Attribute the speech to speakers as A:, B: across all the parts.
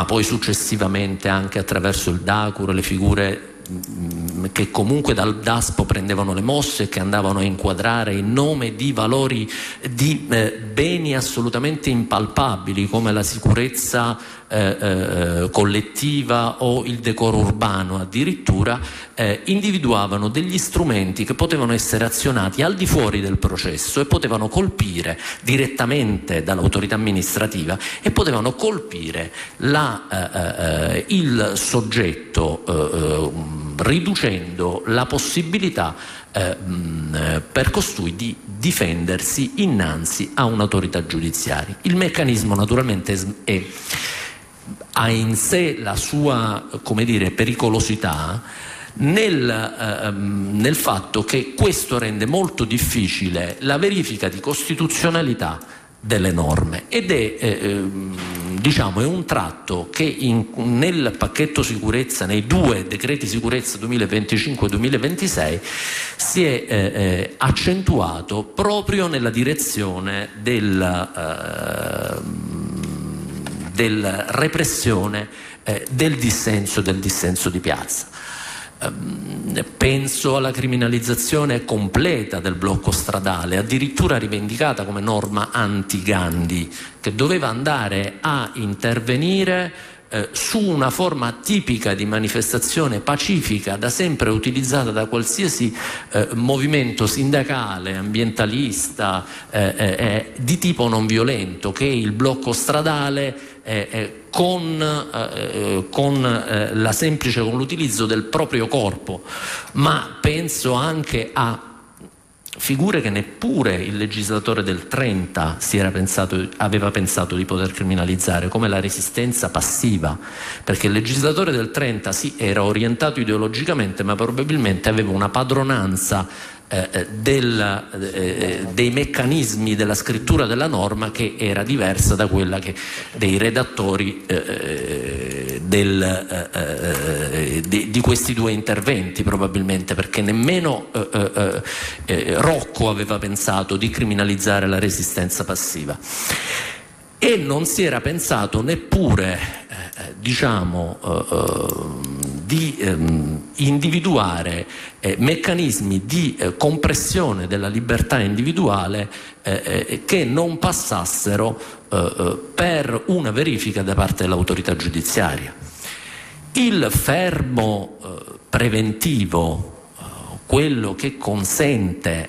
A: ma poi successivamente anche attraverso il Dacur, le figure che comunque dal DASPO prendevano le mosse e che andavano a inquadrare in nome di valori, di beni assolutamente impalpabili come la sicurezza collettiva o il decoro urbano addirittura, individuavano degli strumenti che potevano essere azionati al di fuori del processo e potevano colpire direttamente dall'autorità amministrativa e potevano colpire il soggetto riducendo la possibilità per costui di difendersi innanzi a un'autorità giudiziaria. Il meccanismo naturalmente ha in sé la sua, come dire, pericolosità nel fatto che questo rende molto difficile la verifica di costituzionalità delle norme ed è un tratto che nel pacchetto sicurezza, nei due decreti sicurezza 2025 e 2026 si è accentuato proprio nella direzione della repressione del dissenso di piazza. Penso alla criminalizzazione completa del blocco stradale, addirittura rivendicata come norma anti-Gandhi, che doveva andare a intervenire su una forma tipica di manifestazione pacifica da sempre utilizzata da qualsiasi movimento sindacale, ambientalista, di tipo non violento, che è il blocco stradale con l'utilizzo del proprio corpo. Ma penso anche a figure che neppure il legislatore del 30 aveva pensato di poter criminalizzare, come la resistenza passiva, perché il legislatore del 30 sì, era orientato ideologicamente, ma probabilmente aveva una padronanza dei meccanismi della scrittura della norma che era diversa da quella dei redattori di questi due interventi, probabilmente perché nemmeno Rocco aveva pensato di criminalizzare la resistenza passiva e non si era pensato neppure di individuare meccanismi di compressione della libertà individuale che non passassero per una verifica da parte dell'autorità giudiziaria. Il fermo preventivo, quello che consente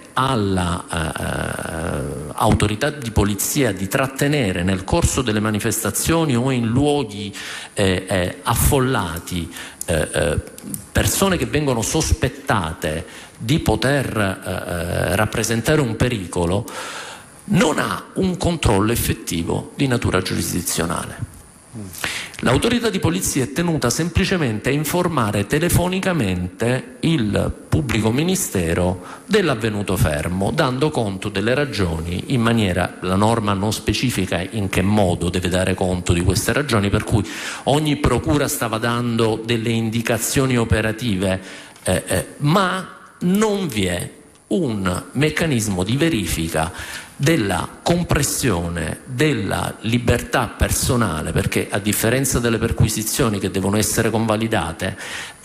A: all'autorità di polizia di trattenere nel corso delle manifestazioni o in luoghi affollati persone che vengono sospettate di poter rappresentare un pericolo, non ha un controllo effettivo di natura giurisdizionale. L'autorità di polizia è tenuta semplicemente a informare telefonicamente il pubblico ministero dell'avvenuto fermo, dando conto delle ragioni in maniera, la norma non specifica in che modo deve dare conto di queste ragioni, per cui ogni procura stava dando delle indicazioni operative, ma non vi è un meccanismo di verifica della compressione della libertà personale, perché a differenza delle perquisizioni che devono essere convalidate,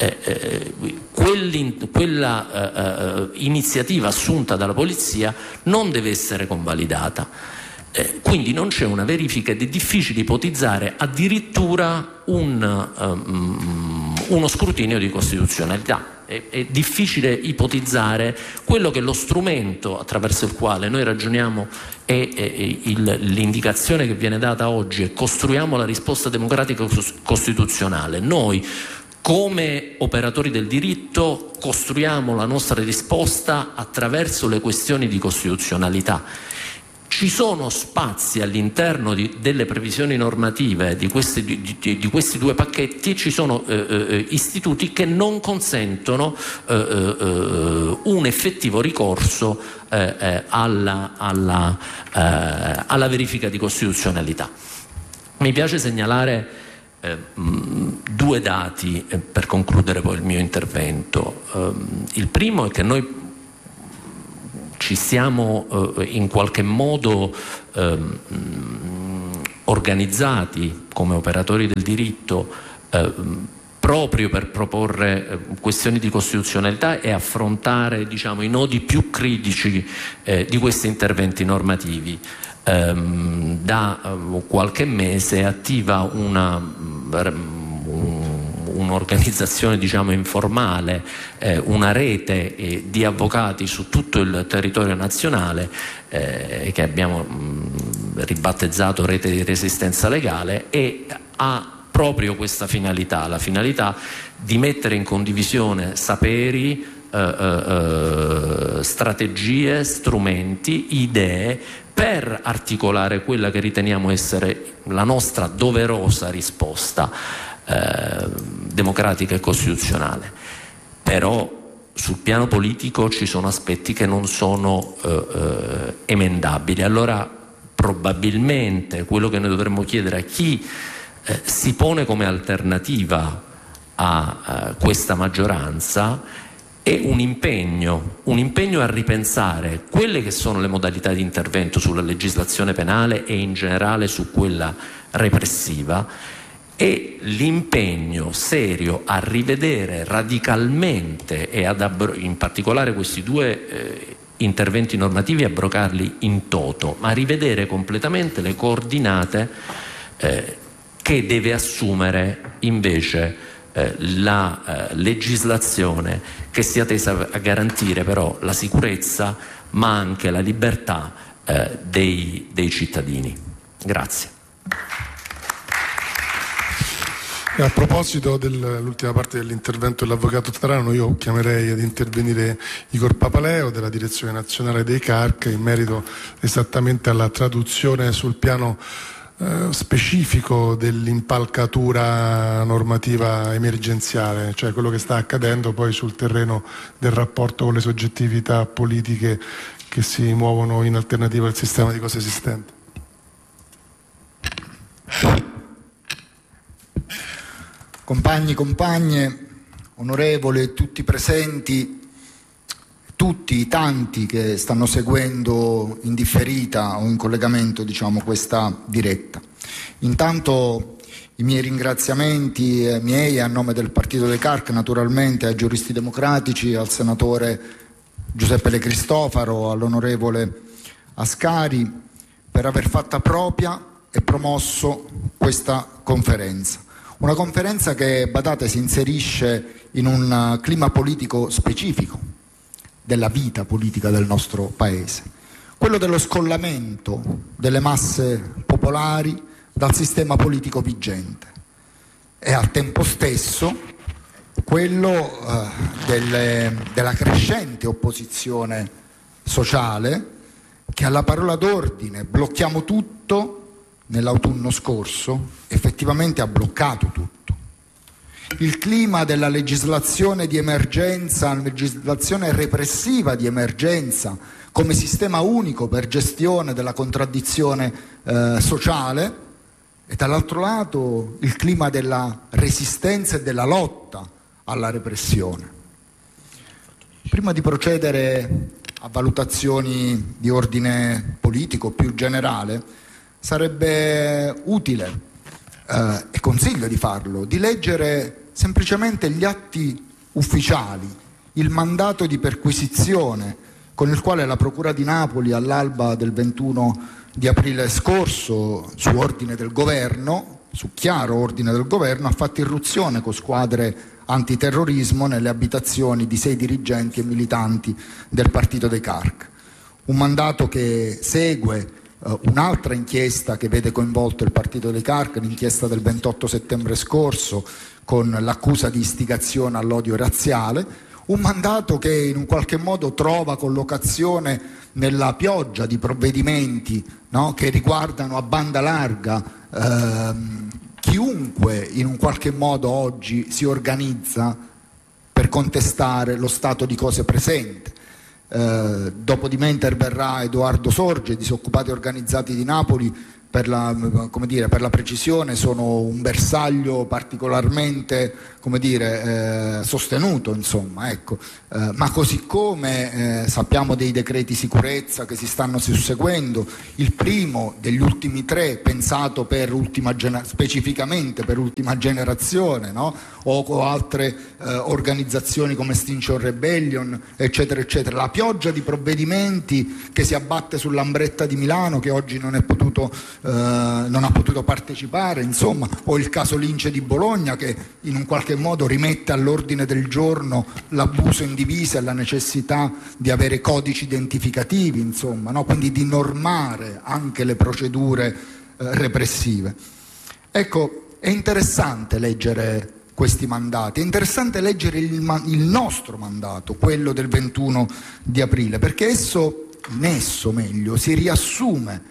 A: quella iniziativa assunta dalla polizia non deve essere convalidata. Quindi non c'è una verifica ed è difficile ipotizzare addirittura uno scrutinio di costituzionalità. È difficile ipotizzare quello che è lo strumento attraverso il quale noi ragioniamo e l'indicazione che viene data oggi è: costruiamo la risposta democratica costituzionale. Noi come operatori del diritto costruiamo la nostra risposta attraverso le questioni di costituzionalità. Ci sono spazi all'interno delle previsioni normative di questi due pacchetti, ci sono istituti che non consentono un effettivo ricorso alla verifica di costituzionalità. Mi piace segnalare due dati per concludere poi il mio intervento. Il primo è che noi ci stiamo in qualche modo organizzati come operatori del diritto proprio per proporre questioni di costituzionalità e affrontare, diciamo, i nodi più critici di questi interventi normativi. Da qualche mese è attiva un'organizzazione, diciamo, informale, una rete di avvocati su tutto il territorio nazionale che abbiamo ribattezzato Rete di Resistenza Legale, e ha proprio questa finalità, la finalità di mettere in condivisione saperi, strategie, strumenti, idee per articolare quella che riteniamo essere la nostra doverosa risposta democratica e costituzionale. Però sul piano politico ci sono aspetti che non sono emendabili. Allora probabilmente quello che noi dovremmo chiedere a chi si pone come alternativa a questa maggioranza è un impegno a ripensare quelle che sono le modalità di intervento sulla legislazione penale e in generale su quella repressiva, e l'impegno serio a rivedere radicalmente e in particolare questi due interventi normativi, abrogarli in toto, ma rivedere completamente le coordinate che deve assumere invece la legislazione, che sia tesa a garantire però la sicurezza ma anche la libertà dei cittadini. Grazie.
B: A proposito dell'ultima parte dell'intervento dell'avvocato Tarano, io chiamerei ad intervenire Igor Papaleo della Direzione Nazionale dei CARC in merito esattamente alla traduzione sul piano specifico dell'impalcatura normativa emergenziale, cioè quello che sta accadendo poi sul terreno del rapporto con le soggettività politiche che si muovono in alternativa al sistema di cose esistente.
C: Compagni, compagne, onorevoli, tutti presenti, tutti i tanti che stanno seguendo in differita o in collegamento, diciamo, questa diretta. Intanto i miei ringraziamenti miei a nome del Partito dei CARC, naturalmente ai giuristi democratici, al senatore Giuseppe De Cristofaro, all'onorevole Ascari per aver fatta propria e promosso questa conferenza. Una conferenza che, badate, si inserisce in un clima politico specifico della vita politica del nostro Paese, quello dello scollamento delle masse popolari dal sistema politico vigente e al tempo stesso quello della crescente opposizione sociale che alla parola d'ordine "blocchiamo tutto" nell'autunno scorso effettivamente ha bloccato tutto. Il clima della legislazione di emergenza, legislazione repressiva di emergenza come sistema unico per gestione della contraddizione sociale, e dall'altro lato il clima della resistenza e della lotta alla repressione. Prima di procedere a valutazioni di ordine politico più generale, sarebbe utile, e consiglio di farlo, di leggere semplicemente gli atti ufficiali, il mandato di perquisizione con il quale la Procura di Napoli all'alba del 21 di aprile scorso, su ordine del governo, su chiaro ordine del governo, ha fatto irruzione con squadre antiterrorismo nelle abitazioni di 6 dirigenti e militanti del Partito dei CARC. Un mandato che segue un'altra inchiesta che vede coinvolto il Partito dei CARC, l'inchiesta del 28 settembre scorso con l'accusa di istigazione all'odio razziale, un mandato che in un qualche modo trova collocazione nella pioggia di provvedimenti, no, che riguardano a banda larga chiunque in un qualche modo oggi si organizza per contestare lo stato di cose presente. Dopo di me interverrà Edoardo Sorge, Disoccupati Organizzati di Napoli, per la precisione, sono un bersaglio particolarmente, sostenuto, insomma, ecco. Ma così come sappiamo dei decreti sicurezza che si stanno susseguendo, il primo degli ultimi 3 pensato specificamente per ultima generazione, no? O altre organizzazioni come Extinction Rebellion, eccetera, eccetera. La pioggia di provvedimenti che si abbatte sull'Ambretta di Milano, che oggi non ha potuto partecipare, insomma, o il caso Lince di Bologna, che in un qualche modo rimette all'ordine del giorno l'abuso in divisa e la necessità di avere codici identificativi, insomma, no? Quindi di normare anche le procedure repressive. Ecco, è interessante leggere questi mandati, è interessante leggere il nostro mandato, quello del 21 di aprile, perché in esso si riassume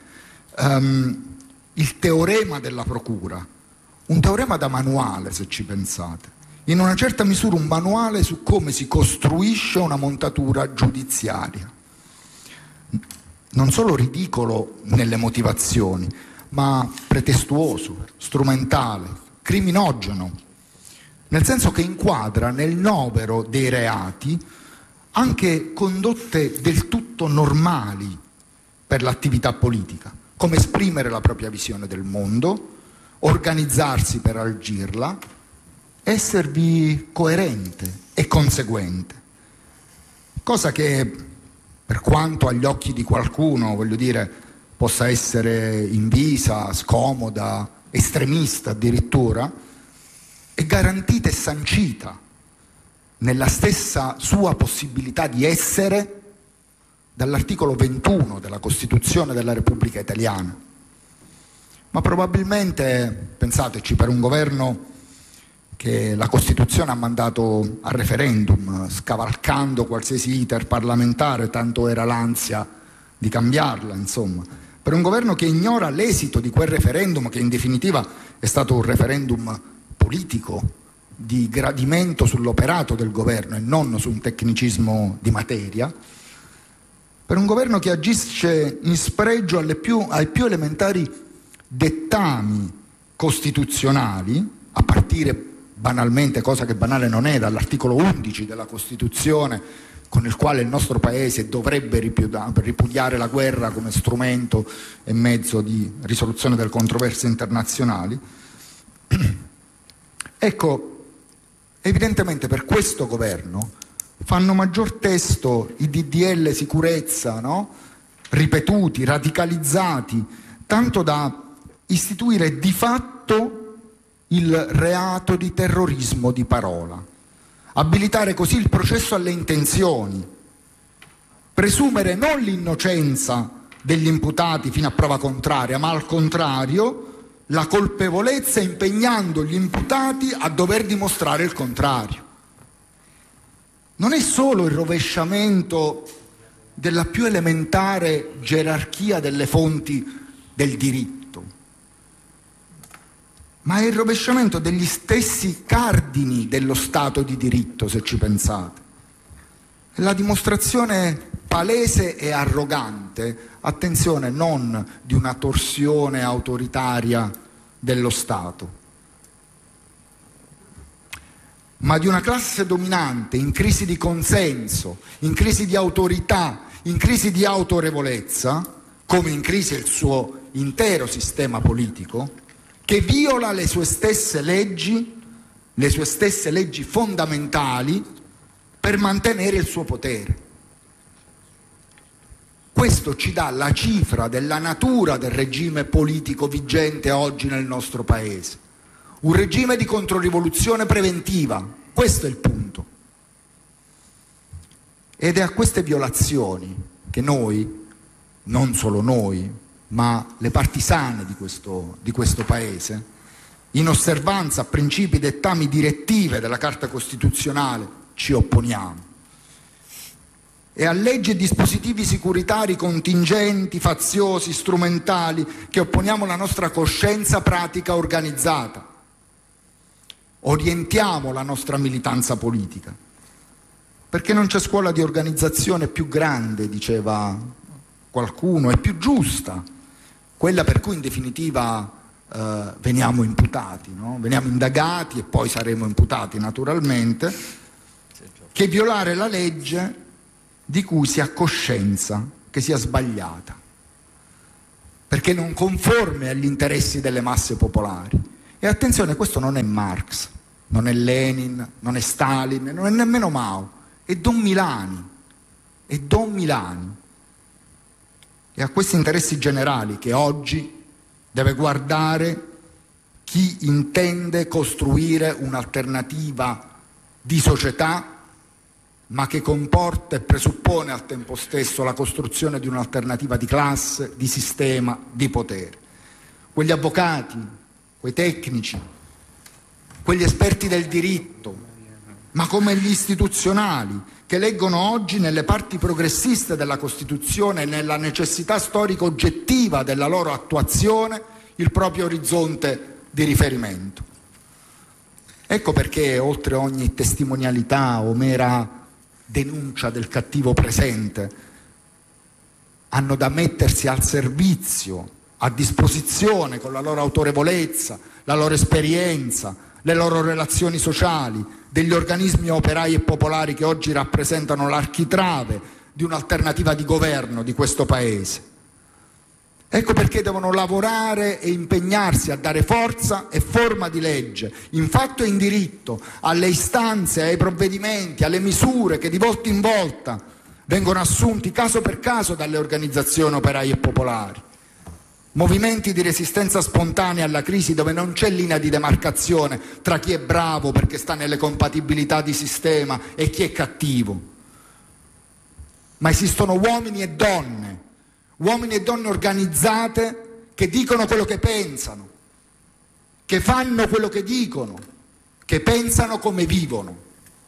C: il teorema della procura, un teorema da manuale, se ci pensate, in una certa misura un manuale su come si costruisce una montatura giudiziaria, non solo ridicolo nelle motivazioni, ma pretestuoso, strumentale, criminogeno, nel senso che inquadra nel novero dei reati anche condotte del tutto normali per l'attività politica, come esprimere la propria visione del mondo, organizzarsi per agirla, esservi coerente e conseguente. Cosa che, per quanto agli occhi di qualcuno, possa essere invisa, scomoda, estremista addirittura, è garantita e sancita nella stessa sua possibilità di essere dall'articolo 21 della Costituzione della Repubblica Italiana. Ma probabilmente, pensateci, per un governo che la Costituzione ha mandato a referendum, scavalcando qualsiasi iter parlamentare, tanto era l'ansia di cambiarla, insomma, per un governo che ignora l'esito di quel referendum, che in definitiva è stato un referendum politico di gradimento sull'operato del governo e non su un tecnicismo di materia, per un governo che agisce in spregio ai più elementari dettami costituzionali, a partire banalmente, cosa che banale non è, dall'articolo 11 della Costituzione, con il quale il nostro Paese dovrebbe ripudiare la guerra come strumento e mezzo di risoluzione delle controversie internazionali. Ecco, evidentemente per questo governo fanno maggior testo i DDL sicurezza, no? Ripetuti, radicalizzati, tanto da istituire di fatto il reato di terrorismo di parola, abilitare così il processo alle intenzioni, presumere non l'innocenza degli imputati fino a prova contraria, ma al contrario la colpevolezza, impegnando gli imputati a dover dimostrare il contrario. Non è solo il rovesciamento della più elementare gerarchia delle fonti del diritto, ma è il rovesciamento degli stessi cardini dello Stato di diritto, se ci pensate. È la dimostrazione palese e arrogante, attenzione, non di una torsione autoritaria dello Stato, ma di una classe dominante in crisi di consenso, in crisi di autorità, in crisi di autorevolezza, come in crisi il suo intero sistema politico, che viola le sue stesse leggi fondamentali per mantenere il suo potere. Questo ci dà la cifra della natura del regime politico vigente oggi nel nostro Paese. Un regime di controrivoluzione preventiva, questo è il punto. Ed è a queste violazioni che noi, non solo noi, ma le partisane di questo Paese, in osservanza a principi, dettami, direttive della Carta Costituzionale, ci opponiamo. E a leggi e dispositivi securitari contingenti, faziosi, strumentali, che opponiamo la nostra coscienza pratica organizzata. Orientiamo la nostra militanza politica, perché non c'è scuola di organizzazione più grande, diceva qualcuno, e più giusta quella per cui in definitiva veniamo imputati, no? Veniamo indagati e poi saremo imputati naturalmente, che violare la legge di cui si ha coscienza che sia sbagliata, perché non conforme agli interessi delle masse popolari. E attenzione, questo non è Marx, non è Lenin, non è Stalin, non è nemmeno Mao, è Don Milani. È Don Milani. E a questi interessi generali che oggi deve guardare chi intende costruire un'alternativa di società, ma che comporta e presuppone al tempo stesso la costruzione di un'alternativa di classe, di sistema, di potere. Quegli avvocati, quei tecnici, quegli esperti del diritto, ma come gli istituzionali, che leggono oggi nelle parti progressiste della Costituzione e nella necessità storica oggettiva della loro attuazione il proprio orizzonte di riferimento. Ecco perché, oltre ogni testimonialità o mera denuncia del cattivo presente, hanno da mettersi al servizio, a disposizione, con la loro autorevolezza, la loro esperienza, le loro relazioni sociali, degli organismi operai e popolari che oggi rappresentano l'architrave di un'alternativa di governo di questo Paese. Ecco perché devono lavorare e impegnarsi a dare forza e forma di legge, in fatto e in diritto, alle istanze, ai provvedimenti, alle misure che di volta in volta vengono assunti caso per caso dalle organizzazioni operaie e popolari. Movimenti di resistenza spontanea alla crisi dove non c'è linea di demarcazione tra chi è bravo perché sta nelle compatibilità di sistema e chi è cattivo. Ma esistono uomini e donne organizzate che dicono quello che pensano, che fanno quello che dicono, che pensano come vivono.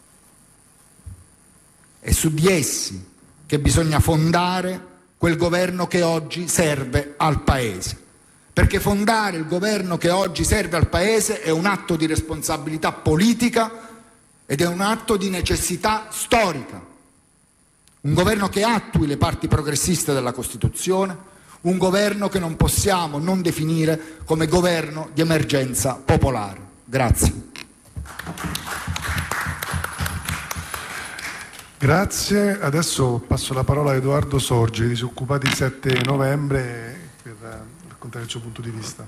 C: È su di essi che bisogna fondare quel governo che oggi serve al Paese, perché fondare il governo che oggi serve al Paese è un atto di responsabilità politica ed è un atto di necessità storica. Un governo che attui le parti progressiste della Costituzione, un governo che non possiamo non definire come governo di emergenza popolare. Grazie.
B: Grazie, adesso passo la parola a Edoardo Sorge, Disoccupati 7 novembre, per raccontare il suo punto di vista.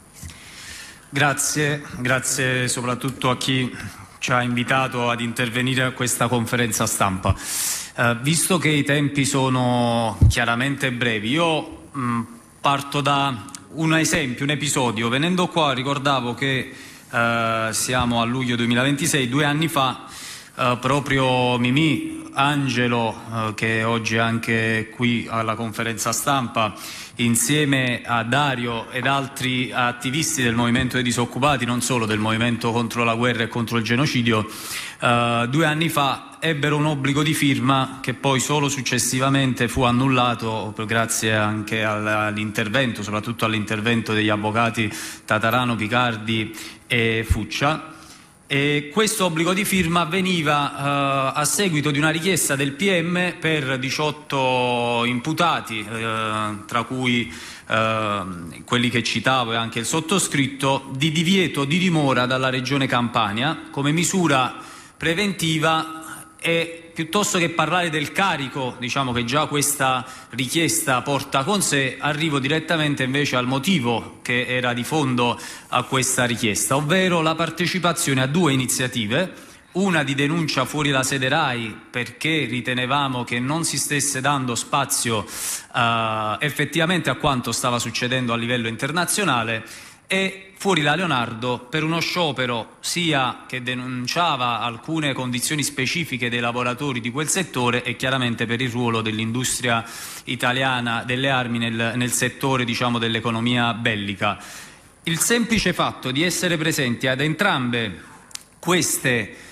D: Grazie soprattutto a chi ci ha invitato ad intervenire a questa conferenza stampa. Visto che i tempi sono chiaramente brevi, io parto da un esempio, un episodio. Venendo qua ricordavo che siamo a luglio 2026, 2 anni fa, proprio Mimì Angelo, che oggi è anche qui alla conferenza stampa, insieme a Dario ed altri attivisti del movimento dei disoccupati, non solo del movimento contro la guerra e contro il genocidio, 2 anni fa ebbero un obbligo di firma che poi solo successivamente fu annullato grazie anche all'intervento, soprattutto all'intervento degli avvocati Tatarano, Picardi e Fuccia. E questo obbligo di firma avveniva a seguito di una richiesta del PM per 18 imputati, tra cui quelli che citavo e anche il sottoscritto, di divieto di dimora dalla Regione Campania come misura preventiva, e piuttosto che parlare del carico, diciamo, che già questa richiesta porta con sé, arrivo direttamente invece al motivo che era di fondo a questa richiesta, ovvero la partecipazione a 2 iniziative, una di denuncia fuori la sede RAI perché ritenevamo che non si stesse dando spazio effettivamente a quanto stava succedendo a livello internazionale, e fuori la Leonardo per uno sciopero sia che denunciava alcune condizioni specifiche dei lavoratori di quel settore e chiaramente per il ruolo dell'industria italiana delle armi nel settore, diciamo, dell'economia bellica. Il semplice fatto di essere presenti ad entrambe queste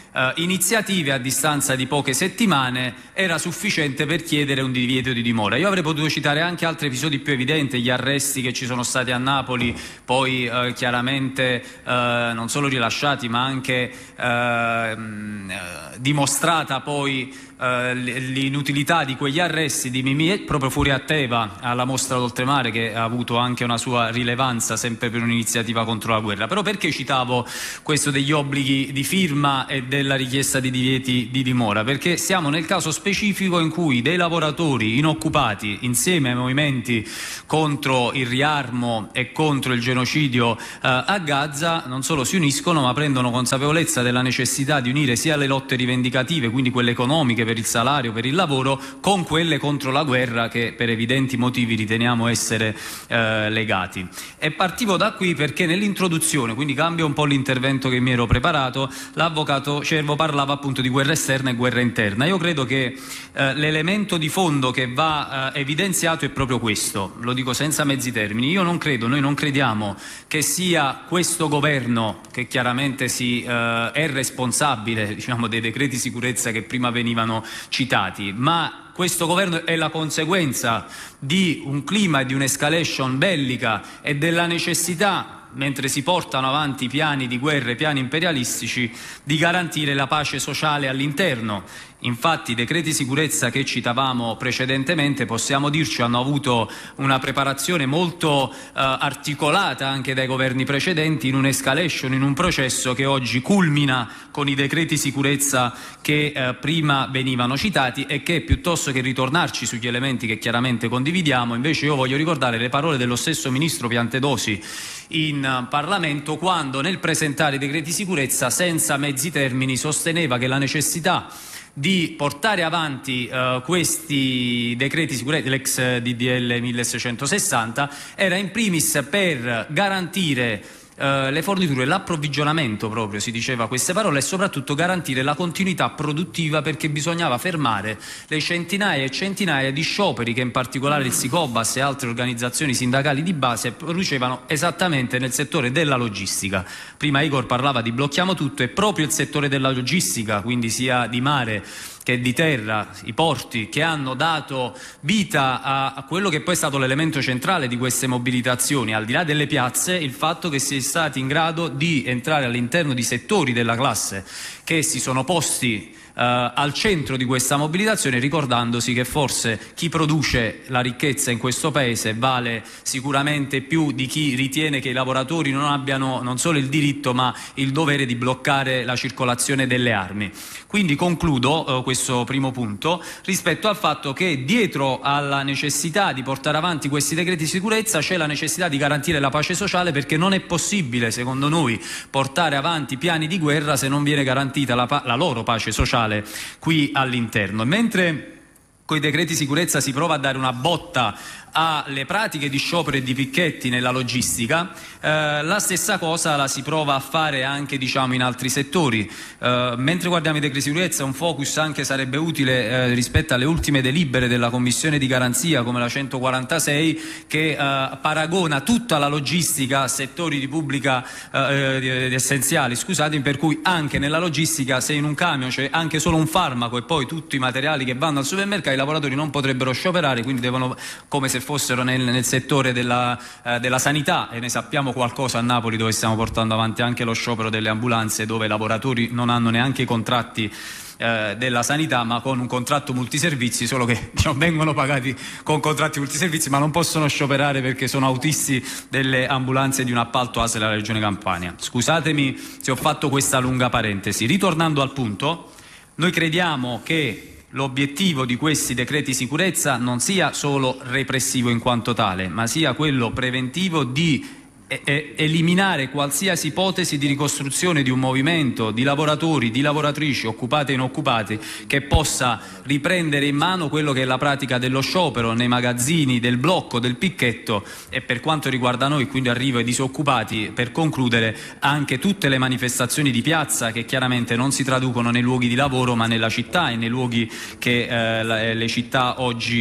D: iniziative a distanza di poche settimane era sufficiente per chiedere un divieto di dimora. Io avrei potuto citare anche altri episodi più evidenti, gli arresti che ci sono stati a Napoli, poi chiaramente non solo rilasciati ma anche dimostrata poi l'inutilità di quegli arresti di Mimì proprio fuori a Teva alla mostra d'oltremare, che ha avuto anche una sua rilevanza sempre per un'iniziativa contro la guerra. Però perché citavo questo degli obblighi di firma e della richiesta di divieti di dimora? Perché siamo nel caso specifico in cui dei lavoratori inoccupati insieme ai movimenti contro il riarmo e contro il genocidio a Gaza non solo si uniscono ma prendono consapevolezza della necessità di unire sia le lotte rivendicative, quindi quelle economiche per il salario, per il lavoro, con quelle contro la guerra che per evidenti motivi riteniamo essere legati. E partivo da qui perché nell'introduzione, quindi cambio un po' l'intervento che mi ero preparato, l'avvocato Cervo parlava appunto di guerra esterna e guerra interna. Io credo che l'elemento di fondo che va evidenziato è proprio questo, lo dico senza mezzi termini. Noi non crediamo che sia questo governo che chiaramente è responsabile, diciamo, dei decreti sicurezza che prima venivano citati, ma questo governo è la conseguenza di un clima e di un'escalation bellica e della necessità, mentre si portano avanti piani di guerra e piani imperialistici, di garantire la pace sociale all'interno. Infatti i decreti sicurezza che citavamo precedentemente, possiamo dirci, hanno avuto una preparazione molto articolata anche dai governi precedenti, in un'escalation, in un processo che oggi culmina con i decreti sicurezza che prima venivano citati e che, piuttosto che ritornarci sugli elementi che chiaramente condividiamo, invece io voglio ricordare le parole dello stesso ministro Piantedosi in Parlamento, quando nel presentare i decreti sicurezza senza mezzi termini sosteneva che la necessità di portare avanti questi decreti sicurezza, l'ex DDL 1660, era in primis per garantire le forniture, l'approvvigionamento, proprio si diceva queste parole, e soprattutto garantire la continuità produttiva, perché bisognava fermare le centinaia e centinaia di scioperi che in particolare il Sicobas e altre organizzazioni sindacali di base producevano esattamente nel settore della logistica. Prima Igor parlava di blocchiamo tutto, e proprio il settore della logistica, quindi sia di mare che di terra, i porti, che hanno dato vita a quello che poi è stato l'elemento centrale di queste mobilitazioni, al di là delle piazze, il fatto che si è stati in grado di entrare all'interno di settori della classe che si sono posti al centro di questa mobilitazione, ricordandosi che forse chi produce la ricchezza in questo paese vale sicuramente più di chi ritiene che i lavoratori non abbiano non solo il diritto ma il dovere di bloccare la circolazione delle armi. Quindi concludo questo primo punto rispetto al fatto che dietro alla necessità di portare avanti questi decreti di sicurezza c'è la necessità di garantire la pace sociale, perché non è possibile, secondo noi, portare avanti piani di guerra se non viene garantita la loro pace sociale qui all'interno. Mentre con i decreti sicurezza si prova a dare una botta alle pratiche di sciopero e di picchetti nella logistica, la stessa cosa la si prova a fare anche, diciamo, in altri settori. Mentre guardiamo i decreti di sicurezza, un focus anche sarebbe utile rispetto alle ultime delibere della Commissione di garanzia, come la 146, che paragona tutta la logistica a settori di pubblica essenziali, scusate, per cui anche nella logistica, se in un camion c'è anche solo un farmaco e poi tutti i materiali che vanno al supermercato, i lavoratori non potrebbero scioperare, quindi devono, come se fossero nel settore della sanità, e ne sappiamo qualcosa a Napoli, dove stiamo portando avanti anche lo sciopero delle ambulanze, dove i lavoratori non hanno neanche i contratti della sanità, ma con un contratto multiservizi, solo che, diciamo, vengono pagati con contratti multiservizi ma non possono scioperare perché sono autisti delle ambulanze di un appalto ASL della Regione Campania. Scusatemi se ho fatto questa lunga parentesi. Ritornando al punto, noi crediamo che l'obiettivo di questi decreti sicurezza non sia solo repressivo in quanto tale, ma sia quello preventivo di eliminare qualsiasi ipotesi di ricostruzione di un movimento di lavoratori, di lavoratrici, occupati e inoccupati, che possa riprendere in mano quello che è la pratica dello sciopero nei magazzini, del blocco, del picchetto, e per quanto riguarda noi, quindi arrivo ai disoccupati, per concludere, anche tutte le manifestazioni di piazza che chiaramente non si traducono nei luoghi di lavoro ma nella città e nei luoghi che le città oggi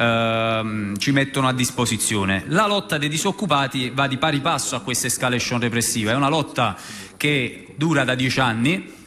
D: ci mettono a disposizione. La lotta dei disoccupati va di pari passo a questa escalation repressiva, è una lotta che dura da 10 anni,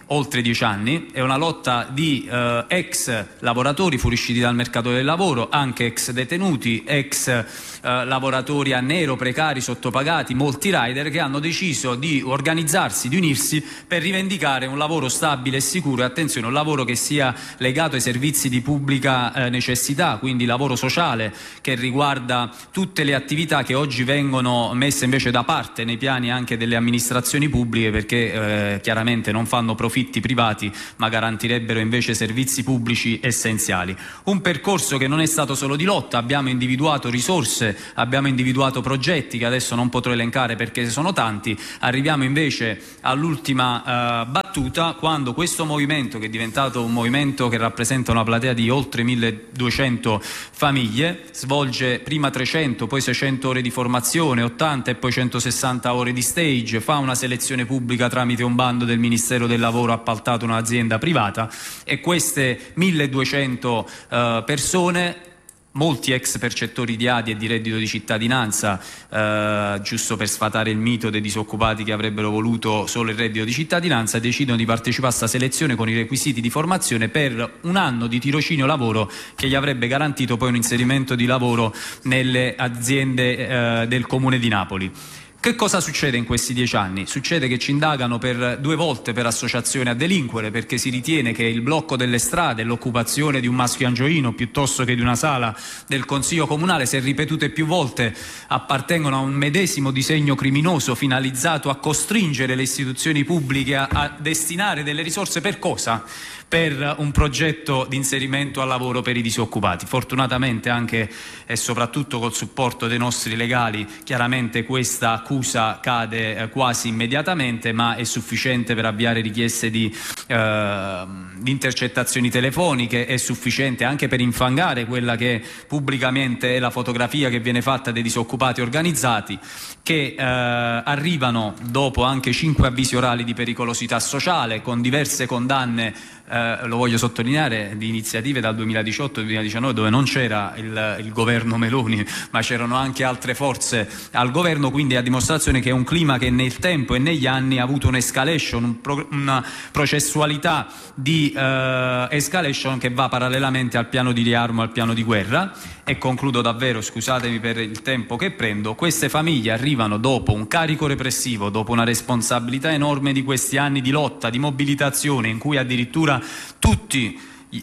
D: oltre 10 anni, è una lotta di ex lavoratori fuoriusciti dal mercato del lavoro, anche ex detenuti, ex lavoratori a nero, precari, sottopagati, molti rider che hanno deciso di organizzarsi, di unirsi per rivendicare un lavoro stabile e sicuro, e attenzione, un lavoro che sia legato ai servizi di pubblica necessità, quindi lavoro sociale che riguarda tutte le attività che oggi vengono messe invece da parte nei piani anche delle amministrazioni pubbliche, perché chiaramente non fanno profitti privati ma garantirebbero invece servizi pubblici essenziali. Un percorso che non è stato solo di lotta, abbiamo individuato risorse, abbiamo individuato progetti che adesso non potrò elencare perché sono tanti. Arriviamo invece all'ultima battuta, quando questo movimento, che è diventato un movimento che rappresenta una platea di oltre 1200 famiglie, svolge prima 300, poi 600 ore di formazione, 80 e poi 160 ore di stage, fa una selezione pubblica tramite un bando del Ministero del Lavoro appaltato a un'azienda privata, e queste 1200 persone, molti ex percettori di ADI e di reddito di cittadinanza, giusto per sfatare il mito dei disoccupati che avrebbero voluto solo il reddito di cittadinanza, decidono di partecipare a questa selezione con i requisiti di formazione per un anno di tirocinio lavoro che gli avrebbe garantito poi un inserimento di lavoro nelle aziende del Comune di Napoli. Che cosa succede in questi 10 anni? Succede che ci indagano per 2 volte per associazione a delinquere, perché si ritiene che il blocco delle strade, l'occupazione di un maschio angioino piuttosto che di una sala del Consiglio Comunale, se ripetute più volte, appartengono a un medesimo disegno criminoso finalizzato a costringere le istituzioni pubbliche a destinare delle risorse per cosa? Per un progetto di inserimento al lavoro per i disoccupati. Fortunatamente anche e soprattutto col supporto dei nostri legali, chiaramente questa accusa cade quasi immediatamente, ma è sufficiente per avviare richieste di intercettazioni telefoniche, è sufficiente anche per infangare quella che pubblicamente è la fotografia che viene fatta dei disoccupati organizzati, che arrivano dopo anche 5 avvisi orali di pericolosità sociale, con diverse condanne, lo voglio sottolineare, di iniziative dal 2018-2019 dove non c'era il governo Meloni, ma c'erano anche altre forze al governo, quindi a dimostrazione che è un clima che nel tempo e negli anni ha avuto un'escalation, una processualità di escalation che va parallelamente al piano di riarmo, al piano di guerra. E concludo davvero, scusatemi per il tempo che prendo, queste famiglie arrivano dopo un carico repressivo, dopo una responsabilità enorme di questi anni di lotta, di mobilitazione, in cui addirittura tutti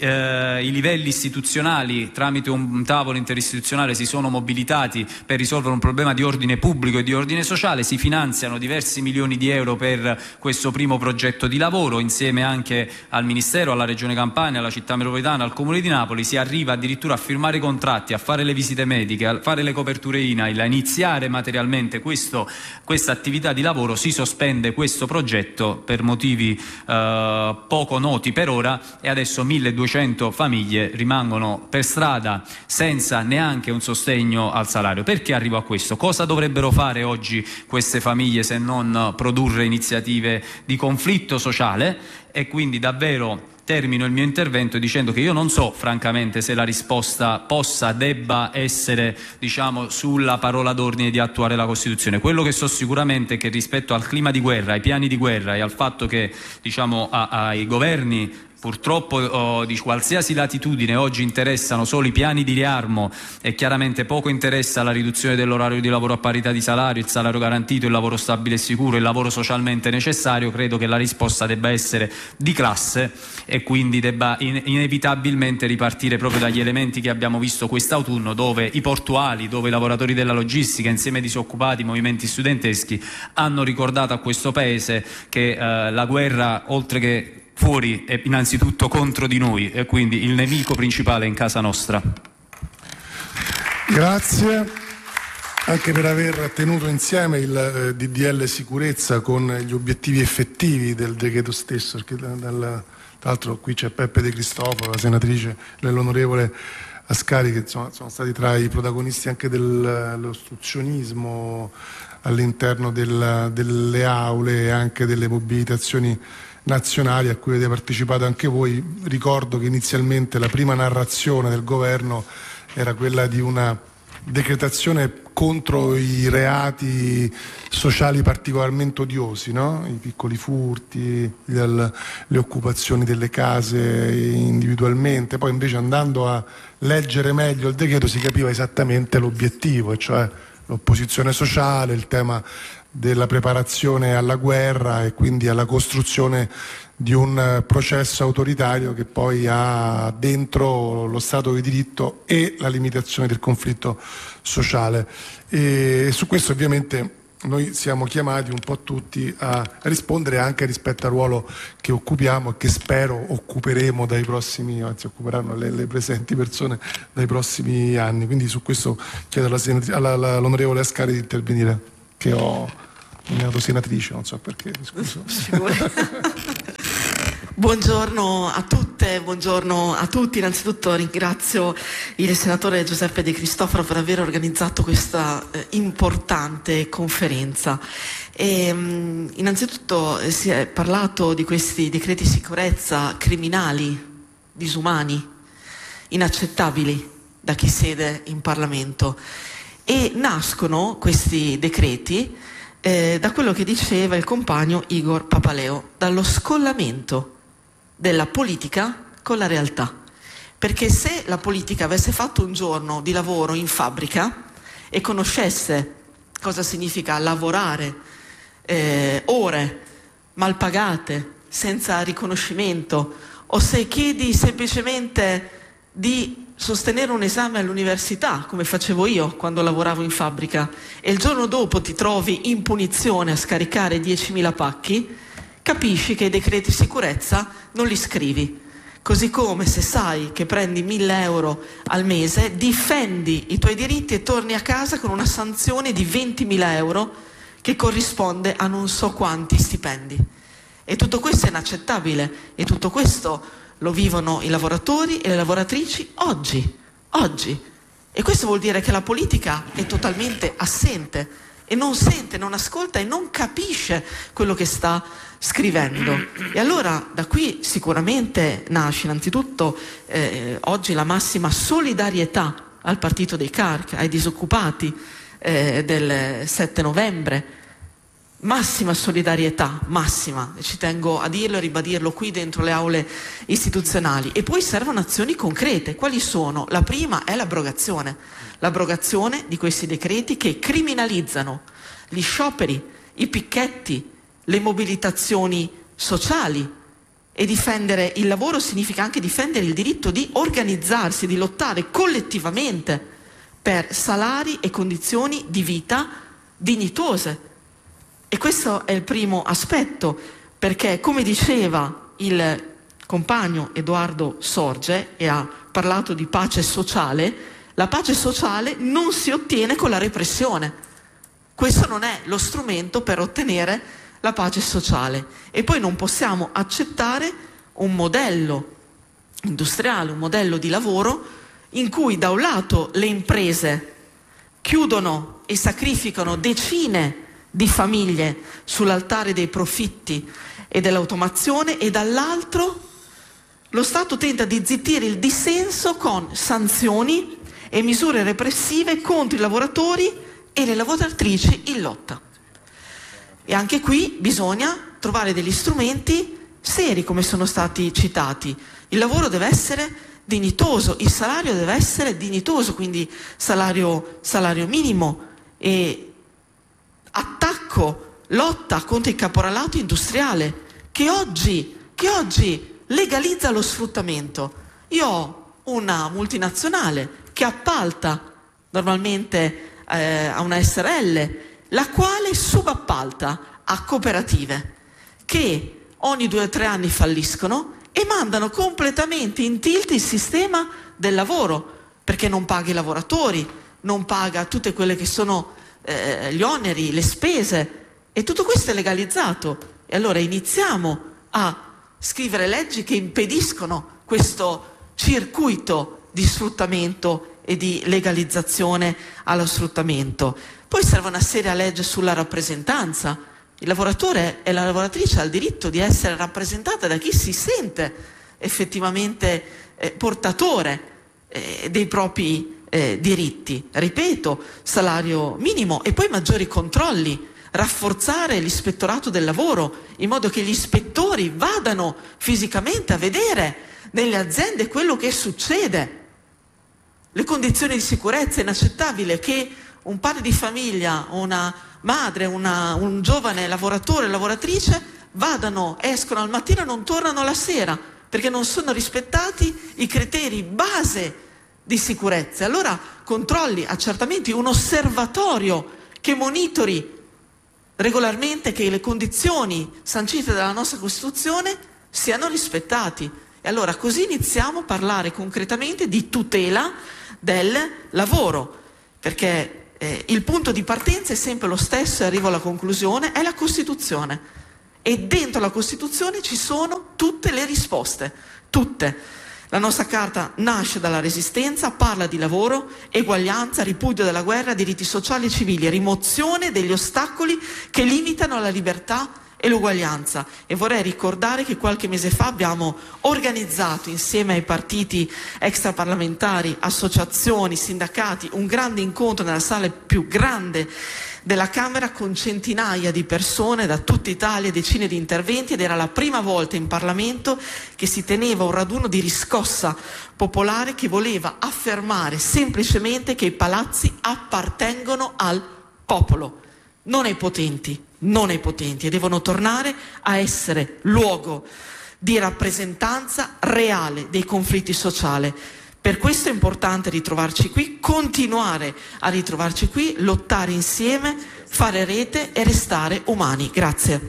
D: i livelli istituzionali tramite un tavolo interistituzionale si sono mobilitati per risolvere un problema di ordine pubblico e di ordine sociale. Si finanziano diversi milioni di euro per questo primo progetto di lavoro, insieme anche al Ministero, alla Regione Campania, alla Città Metropolitana, al Comune di Napoli. Si arriva addirittura a firmare contratti, a fare le visite mediche, a fare le coperture INAIL, a iniziare materialmente questa attività di lavoro. Si sospende questo progetto per motivi poco noti per ora, e adesso 1200 famiglie rimangono per strada senza neanche un sostegno al salario. Perché arrivo a questo? Cosa dovrebbero fare oggi queste famiglie se non produrre iniziative di conflitto sociale? E quindi davvero termino il mio intervento dicendo che io non so francamente se la risposta debba essere, diciamo, sulla parola d'ordine di attuare la Costituzione. Quello che so sicuramente è che rispetto al clima di guerra, ai piani di guerra e al fatto che, diciamo, ai governi purtroppo di qualsiasi latitudine oggi interessano solo i piani di riarmo e chiaramente poco interessa la riduzione dell'orario di lavoro a parità di salario, il salario garantito, il lavoro stabile e sicuro, il lavoro socialmente necessario. Credo che la risposta debba essere di classe e quindi debba inevitabilmente ripartire proprio dagli elementi che abbiamo visto quest'autunno, dove i portuali, dove i lavoratori della logistica insieme ai disoccupati, i movimenti studenteschi hanno ricordato a questo Paese che la guerra, oltre che fuori, è innanzitutto contro di noi, e quindi il nemico principale è in casa nostra.
B: Grazie anche per aver tenuto insieme il DDL sicurezza con gli obiettivi effettivi del decreto stesso, perché tra l'altro qui c'è Peppe De Cristofaro, la senatrice, l'onorevole Ascari, che insomma sono stati tra i protagonisti anche dell'ostruzionismo all'interno delle aule e anche delle mobilitazioni nazionali a cui avete partecipato anche voi. Ricordo che inizialmente la prima narrazione del governo era quella di una decretazione contro i reati sociali particolarmente odiosi, no? I piccoli furti, le occupazioni delle case individualmente. Poi invece, andando a leggere meglio il decreto, si capiva esattamente l'obiettivo, e cioè l'opposizione sociale, il tema della preparazione alla guerra e quindi alla costruzione di un processo autoritario che poi ha dentro lo Stato di diritto e la limitazione del conflitto sociale. E su questo ovviamente noi siamo chiamati un po' tutti a rispondere anche rispetto al ruolo che occupiamo e che spero occuperemo dai prossimi, anzi occuperanno le presenti persone dai prossimi anni. Quindi su questo chiedo all'onorevole Ascari di intervenire, che ho nominato senatrice, non so perché, mi scuso.
E: Buongiorno a tutte, buongiorno a tutti. Innanzitutto ringrazio il senatore Giuseppe De Cristofaro per aver organizzato questa importante conferenza. Innanzitutto si è parlato di questi decreti sicurezza criminali, disumani, inaccettabili da chi siede in Parlamento, e nascono questi decreti da quello che diceva il compagno Igor Papaleo, dallo scollamento della politica con la realtà. Perché se la politica avesse fatto un giorno di lavoro in fabbrica e conoscesse cosa significa lavorare ore mal pagate, senza riconoscimento, o se chiedi semplicemente di sostenere un esame all'università, come facevo io quando lavoravo in fabbrica, e il giorno dopo ti trovi in punizione a scaricare 10.000 pacchi, capisci che i decreti sicurezza non li scrivi. Così come, se sai che prendi 1.000 euro al mese, difendi i tuoi diritti e torni a casa con una sanzione di 20.000 euro che corrisponde a non so quanti stipendi. E tutto questo è inaccettabile, e tutto questo lo vivono i lavoratori e le lavoratrici oggi. E questo vuol dire che la politica è totalmente assente e non sente, non ascolta e non capisce quello che sta scrivendo. E allora da qui sicuramente nasce innanzitutto oggi la massima solidarietà al partito dei CARC, ai disoccupati del 7 novembre, massima solidarietà, massima, e ci tengo a dirlo e ribadirlo qui dentro le aule istituzionali. E poi servono azioni concrete. Quali sono? La prima è l'abrogazione di questi decreti che criminalizzano gli scioperi, i picchetti, le mobilitazioni sociali. E difendere il lavoro significa anche difendere il diritto di organizzarsi, di lottare collettivamente per salari e condizioni di vita dignitose. E questo è il primo aspetto, perché, come diceva il compagno Edoardo Sorge, e ha parlato di pace sociale, la pace sociale non si ottiene con la repressione. Questo non è lo strumento per ottenere la pace sociale. E poi non possiamo accettare un modello industriale, un modello di lavoro in cui da un lato le imprese chiudono e sacrificano decine di famiglie sull'altare dei profitti e dell'automazione, e dall'altro lo Stato tenta di zittire il dissenso con sanzioni e misure repressive contro i lavoratori e le lavoratrici in lotta. E anche qui bisogna trovare degli strumenti seri, come sono stati citati. Il lavoro deve essere dignitoso, il salario deve essere dignitoso, quindi salario minimo, e attacco, lotta contro il caporalato industriale che oggi legalizza lo sfruttamento. Io ho una multinazionale che appalta normalmente a una SRL, la quale subappalta a cooperative che ogni 2 o 3 anni falliscono e mandano completamente in tilt il sistema del lavoro, perché non paga i lavoratori, non paga tutte quelle che sono gli oneri, le spese, e tutto questo è legalizzato. E allora iniziamo a scrivere leggi che impediscono questo circuito di sfruttamento e di legalizzazione allo sfruttamento. Poi serve una seria legge sulla rappresentanza. Il lavoratore e la lavoratrice ha il diritto di essere rappresentata da chi si sente effettivamente portatore dei propri diritti. Ripeto, salario minimo e poi maggiori controlli, rafforzare l'ispettorato del lavoro in modo che gli ispettori vadano fisicamente a vedere nelle aziende quello che succede. Le condizioni di sicurezza. È inaccettabile che un padre di famiglia, una madre, un giovane lavoratore, lavoratrice escono al mattino e non tornano la sera perché non sono rispettati i criteri base di sicurezza. Allora controlli, accertamenti, un osservatorio che monitori regolarmente che le condizioni sancite dalla nostra Costituzione siano rispettate. E allora così iniziamo a parlare concretamente di tutela del lavoro, perché il punto di partenza è sempre lo stesso e arrivo alla conclusione, è la Costituzione. E dentro la Costituzione ci sono tutte le risposte, tutte. La nostra Carta nasce dalla Resistenza, parla di lavoro, eguaglianza, ripudio della guerra, diritti sociali e civili, rimozione degli ostacoli che limitano la libertà e l'uguaglianza. E vorrei ricordare che qualche mese fa abbiamo organizzato insieme ai partiti extraparlamentari, associazioni, sindacati, un grande incontro nella sala più grande della Camera con centinaia di persone da tutta Italia, decine di interventi, ed era la prima volta in Parlamento che si teneva un raduno di riscossa popolare che voleva affermare semplicemente che i palazzi appartengono al popolo, non ai potenti, e devono tornare a essere luogo di rappresentanza reale dei conflitti sociali. Per questo è importante ritrovarci qui, continuare a ritrovarci qui, lottare insieme, fare rete e restare umani. Grazie.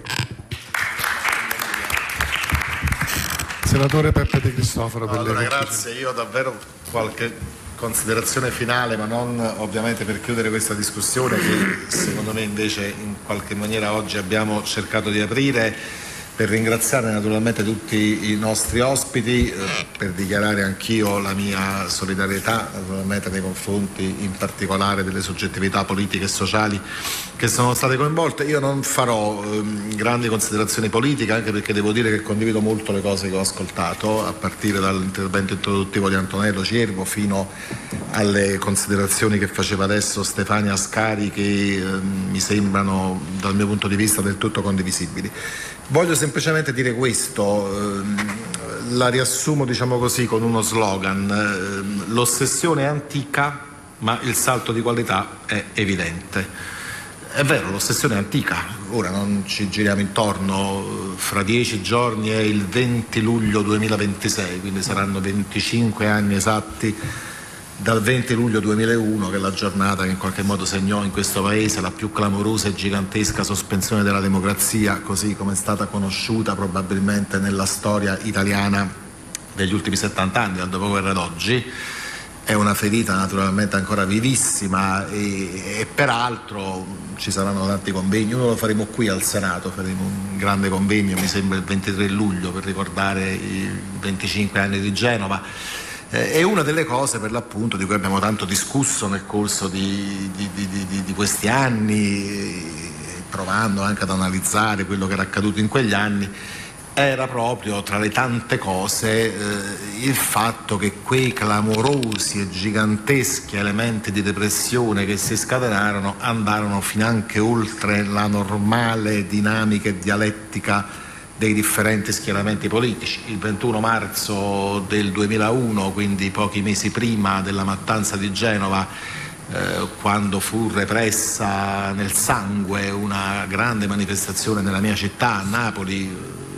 B: Senatore Peppe De Cristofaro.
F: Allora, grazie. Io davvero qualche considerazione finale, ma non ovviamente per chiudere questa discussione che secondo me invece in qualche maniera oggi abbiamo cercato di aprire, per ringraziare naturalmente tutti i nostri ospiti, per dichiarare anch'io la mia solidarietà naturalmente nei confronti in particolare delle soggettività politiche e sociali che sono state coinvolte. Io non farò grandi considerazioni politiche, anche perché devo dire che condivido molto le cose che ho ascoltato, a partire dall'intervento introduttivo di Antonello Ciervo fino alle considerazioni che faceva adesso Stefania Ascari, che mi sembrano dal mio punto di vista del tutto condivisibili. Voglio semplicemente dire questo, la riassumo diciamo così con uno slogan: l'ossessione è antica ma il salto di qualità è evidente. È vero, l'ossessione è antica, ora non ci giriamo intorno, fra 10 giorni è il 20 luglio 2026, quindi saranno 25 anni esatti dal 20 luglio 2001, che è la giornata che in qualche modo segnò in questo paese la più clamorosa e gigantesca sospensione della democrazia, così come è stata conosciuta probabilmente nella storia italiana degli ultimi 70 anni, dal dopoguerra ad oggi. È una ferita naturalmente ancora vivissima e peraltro ci saranno tanti convegni. Uno lo faremo qui al Senato, faremo un grande convegno, mi sembra il 23 luglio, per ricordare i 25 anni di Genova. È una delle cose per l'appunto di cui abbiamo tanto discusso nel corso di questi anni, provando anche ad analizzare quello che era accaduto in quegli anni. Era proprio tra le tante cose il fatto che quei clamorosi e giganteschi elementi di repressione che si scatenarono andarono finanche oltre la normale dinamica e dialettica dei differenti schieramenti politici. Il 21 marzo del 2001, quindi pochi mesi prima della mattanza di Genova, quando fu repressa nel sangue una grande manifestazione nella mia città, a Napoli,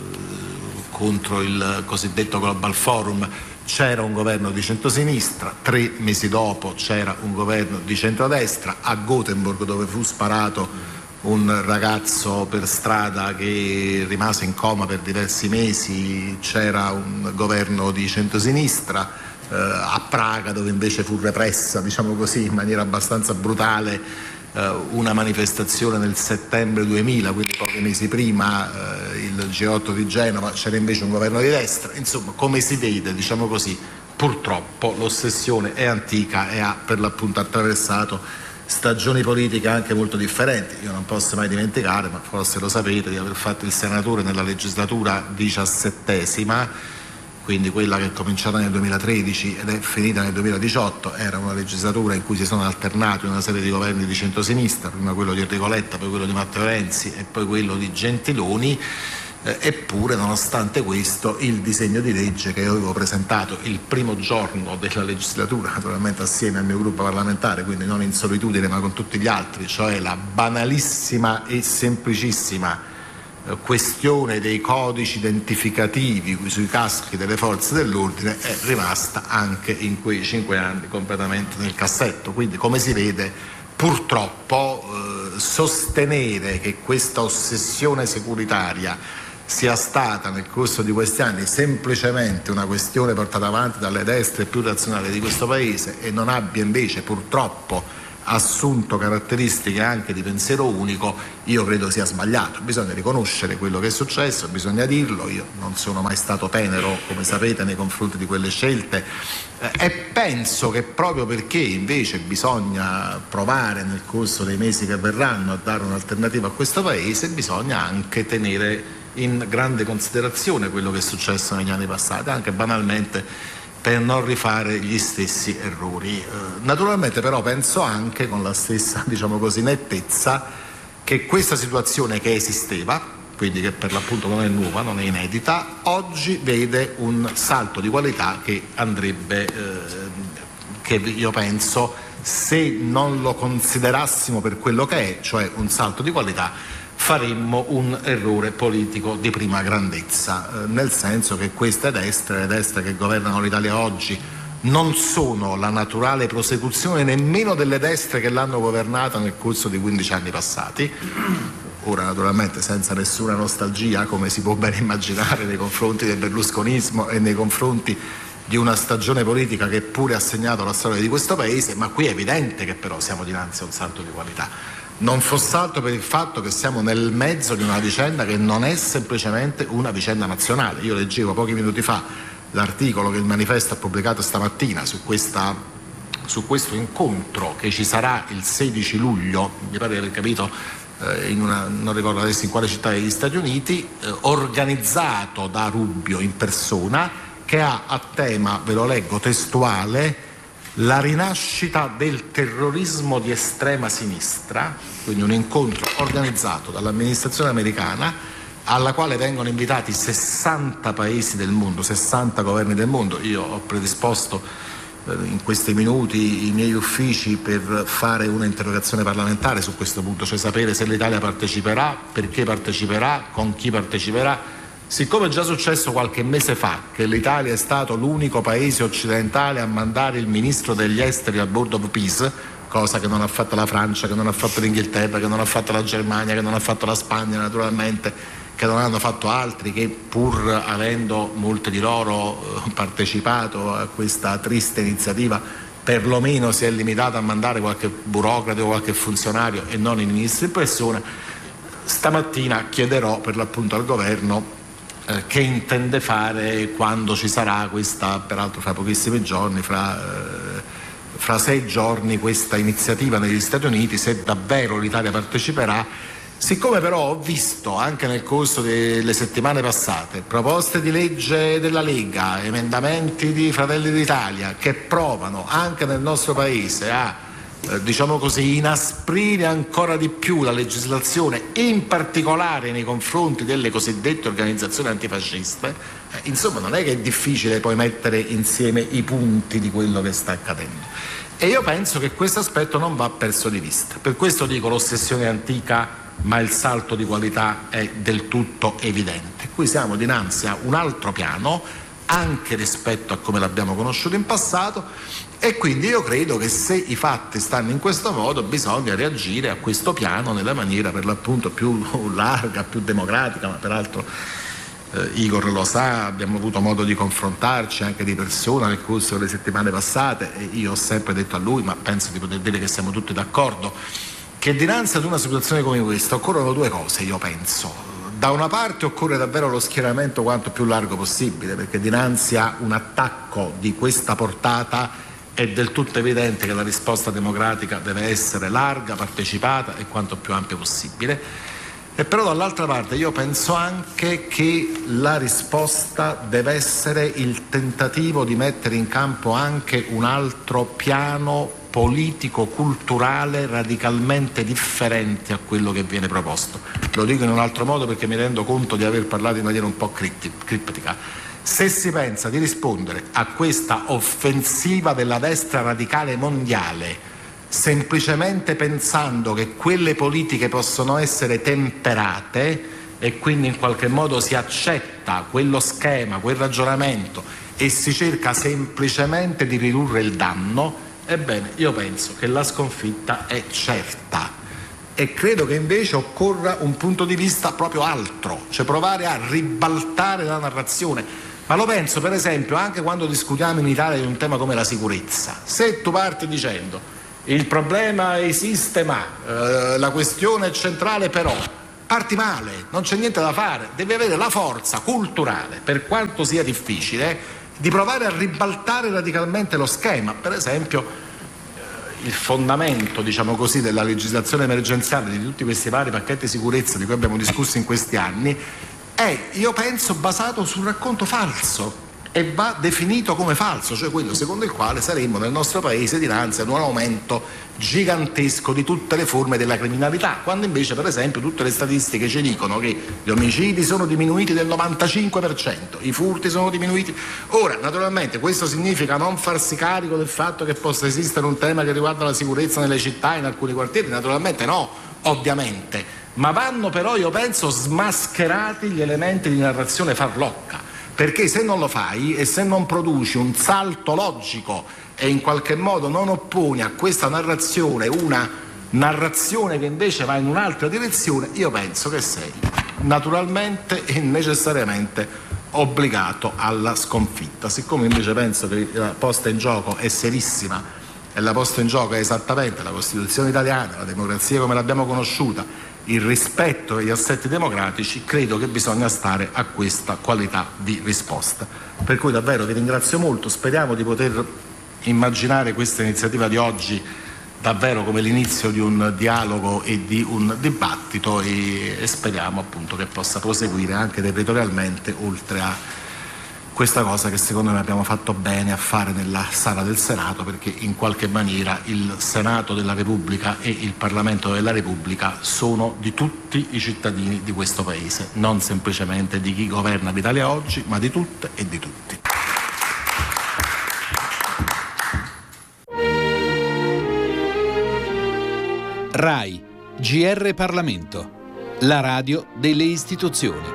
F: contro il cosiddetto Global Forum, c'era un governo di centrosinistra. 3 mesi dopo c'era un governo di centrodestra. A Gothenburg, dove fu sparato un ragazzo per strada che rimase in coma per diversi mesi, c'era un governo di centrosinistra. A Praga, dove invece fu repressa, diciamo così, in maniera abbastanza brutale, una manifestazione nel settembre 2000, quindi pochi mesi prima, il G8 di Genova, c'era invece un governo di destra. Insomma, come si vede, diciamo così, purtroppo l'ossessione è antica e ha per l'appunto attraversato stagioni politiche anche molto differenti. Io non posso mai dimenticare, ma forse lo sapete, di aver fatto il senatore nella legislatura XVII quindi quella che è cominciata nel 2013 ed è finita nel 2018, era una legislatura in cui si sono alternati una serie di governi di centrosinistra, prima quello di Enrico Letta, poi quello di Matteo Renzi e poi quello di Gentiloni. Eppure, nonostante questo, il disegno di legge che io avevo presentato il primo giorno della legislatura, naturalmente assieme al mio gruppo parlamentare, quindi non in solitudine ma con tutti gli altri, cioè la banalissima e semplicissima questione dei codici identificativi sui caschi delle forze dell'ordine, è rimasta anche in quei 5 anni completamente nel cassetto. Quindi, come si vede, purtroppo sostenere che questa ossessione securitaria sia stata nel corso di questi anni semplicemente una questione portata avanti dalle destre più razionali di questo Paese e non abbia invece purtroppo assunto caratteristiche anche di pensiero unico, io credo sia sbagliato. Bisogna riconoscere quello che è successo, bisogna dirlo. Io non sono mai stato tenero, come sapete, nei confronti di quelle scelte e penso che proprio perché invece bisogna provare nel corso dei mesi che verranno a dare un'alternativa a questo Paese, bisogna anche tenere in grande considerazione quello che è successo negli anni passati, anche banalmente per non rifare gli stessi errori. Naturalmente però penso anche con la stessa, diciamo così, nettezza che questa situazione che esisteva, quindi che per l'appunto non è nuova, non è inedita, oggi vede un salto di qualità che andrebbe, che io penso, se non lo considerassimo per quello che è, cioè un salto di qualità, faremmo un errore politico di prima grandezza, nel senso che queste destre, le destre che governano l'Italia oggi, non sono la naturale prosecuzione nemmeno delle destre che l'hanno governata nel corso di 15 anni passati. Ora, naturalmente, senza nessuna nostalgia, come si può ben immaginare, nei confronti del berlusconismo e nei confronti di una stagione politica che pure ha segnato la storia di questo Paese, ma qui è evidente che però siamo dinanzi a un salto di qualità. Non fosse altro per il fatto che siamo nel mezzo di una vicenda che non è semplicemente una vicenda nazionale. Io leggevo pochi minuti fa l'articolo che il Manifesto ha pubblicato stamattina su questo incontro che ci sarà il 16 luglio, mi pare di aver capito, non ricordo adesso in quale città degli Stati Uniti, organizzato da Rubio in persona, che ha a tema, ve lo leggo testuale, la rinascita del terrorismo di estrema sinistra, quindi un incontro organizzato dall'amministrazione americana alla quale vengono invitati 60 paesi del mondo, 60 governi del mondo. Io ho predisposto in questi minuti i miei uffici per fare un'interrogazione parlamentare su questo punto, cioè sapere se l'Italia parteciperà, perché parteciperà, con chi parteciperà. Siccome è già successo qualche mese fa che l'Italia è stato l'unico paese occidentale a mandare il ministro degli esteri al Board of Peace, cosa che non ha fatto la Francia, che non ha fatto l'Inghilterra, che non ha fatto la Germania, che non ha fatto la Spagna naturalmente, che non hanno fatto altri, che pur avendo molti di loro partecipato a questa triste iniziativa, perlomeno si è limitata a mandare qualche burocrate o qualche funzionario e non i ministri in persona. Stamattina chiederò per l'appunto al governo che intende fare quando ci sarà questa, peraltro fra pochissimi giorni, fra 6 giorni, questa iniziativa negli Stati Uniti, se davvero l'Italia parteciperà. Siccome però ho visto anche nel corso delle settimane passate proposte di legge della Lega, emendamenti di Fratelli d'Italia che provano anche nel nostro Paese a diciamo così, inasprire ancora di più la legislazione, in particolare nei confronti delle cosiddette organizzazioni antifasciste, insomma non è che è difficile poi mettere insieme i punti di quello che sta accadendo. E io penso che questo aspetto non va perso di vista. Per questo dico l'ossessione è antica, ma il salto di qualità è del tutto evidente. Qui siamo dinanzi a un altro piano, anche rispetto a come l'abbiamo conosciuto in passato, e quindi io credo che se i fatti stanno in questo modo bisogna reagire a questo piano nella maniera per l'appunto più larga, più democratica, ma peraltro Igor lo sa, abbiamo avuto modo di confrontarci anche di persona nel corso delle settimane passate e io ho sempre detto a lui, ma penso di poter dire che siamo tutti d'accordo, che dinanzi ad una situazione come questa occorrono 2 cose, io penso. Da una parte occorre davvero lo schieramento quanto più largo possibile, perché dinanzi a un attacco di questa portata è del tutto evidente che la risposta democratica deve essere larga, partecipata e quanto più ampia possibile. E però dall'altra parte io penso anche che la risposta deve essere il tentativo di mettere in campo anche un altro piano politico-culturale radicalmente differente a quello che viene proposto. Lo dico in un altro modo perché mi rendo conto di aver parlato in maniera un po' criptica. Se si pensa di rispondere a questa offensiva della destra radicale mondiale semplicemente pensando che quelle politiche possono essere temperate e quindi in qualche modo si accetta quello schema, quel ragionamento e si cerca semplicemente di ridurre il danno, ebbene io penso che la sconfitta è certa e credo che invece occorra un punto di vista proprio altro, cioè provare a ribaltare la narrazione. Ma lo penso per esempio anche quando discutiamo in Italia di un tema come la sicurezza. Se tu parti dicendo il problema esiste ma la questione è centrale però, parti male, non c'è niente da fare, devi avere la forza culturale, per quanto sia difficile, di provare a ribaltare radicalmente lo schema. Per esempio il fondamento, diciamo così, della legislazione emergenziale di tutti questi vari pacchetti di sicurezza di cui abbiamo discusso in questi anni è, io penso, basato sul racconto falso e va definito come falso, cioè quello secondo il quale saremmo nel nostro paese dinanzi ad un aumento gigantesco di tutte le forme della criminalità, quando invece per esempio tutte le statistiche ci dicono che gli omicidi sono diminuiti del 95%, i furti sono diminuiti. Ora, naturalmente questo significa non farsi carico del fatto che possa esistere un tema che riguarda la sicurezza nelle città, in alcuni quartieri, naturalmente no, ovviamente, ma vanno però, io penso, smascherati gli elementi di narrazione farlocca. Perché se non lo fai e se non produci un salto logico e in qualche modo non opponi a questa narrazione una narrazione che invece va in un'altra direzione, io penso che sei naturalmente e necessariamente obbligato alla sconfitta. Siccome invece penso che la posta in gioco è serissima e la posta in gioco è esattamente la Costituzione italiana, la democrazia come l'abbiamo conosciuta, il rispetto degli assetti democratici, credo che bisogna stare a questa qualità di risposta. Per cui davvero vi ringrazio molto, speriamo di poter immaginare questa iniziativa di oggi davvero come l'inizio di un dialogo e di un dibattito e speriamo appunto che possa proseguire anche territorialmente oltre a questa cosa che secondo me abbiamo fatto bene a fare nella sala del Senato, perché in qualche maniera il Senato della Repubblica e il Parlamento della Repubblica sono di tutti i cittadini di questo Paese, non semplicemente di chi governa l'Italia oggi, ma di tutte e di tutti.
G: RAI, GR Parlamento, la radio delle istituzioni.